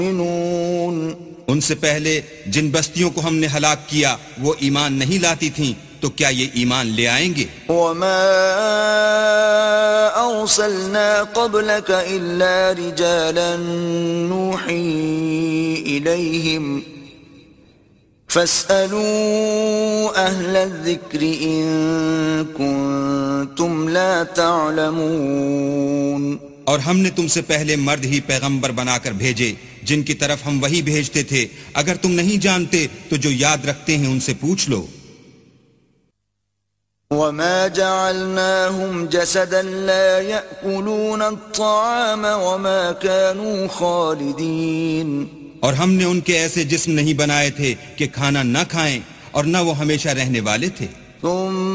उनसे पहले जिन बस्तियों को हमने हलाक किया वो ईमान नहीं लाती थीं, तो क्या ये ईमान ले आएंगे? وَمَا أَرْسَلْنَا قَبْلَكَ إِلَّا رِجَالًا نُوحِي إِلَيْهِمْ فَاسْأَلُوا أَهْلَ الذِّكْرِ إِن كُنتُمْ لَا تَعْلَمُونَ। और हमने तुमसे पहले मर्द ही पैगंबर बनाकर भेजे जिनकी तरफ हम वही भेजते थे। अगर तुम नहीं जानते तो जो याद रखते हैं उनसे पूछ लो। وَمَا جَعَلْنَاهُمْ جَسَدًا لَّا يَأْكُلُونَ الطَّعَامَ وَمَا كَانُوا خَالِدِينَ। और हमने उनके ऐसे जिस्म नहीं बनाए थे कि खाना न खाएं और न वो हमेशा रहने वाले थे।